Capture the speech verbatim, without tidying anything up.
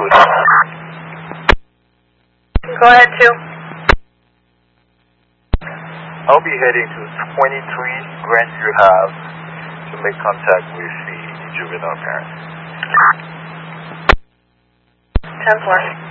Go ahead, two. I'll be heading to twenty-three Grandview Ave to make contact with the juvenile parent. ten four.